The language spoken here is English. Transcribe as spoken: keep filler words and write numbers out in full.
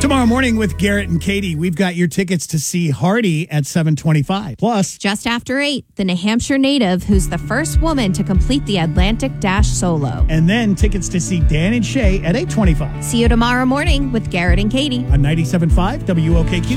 Tomorrow morning with Garrett and Katie, we've got your tickets to see Hardy at seven twenty-five. Plus, just after eight, the New Hampshire native who's the first woman to complete the Atlantic Dash solo. And then tickets to see Dan and Shay at eight twenty-five. See you tomorrow morning with Garrett and Katie on ninety-seven point five W O K Q.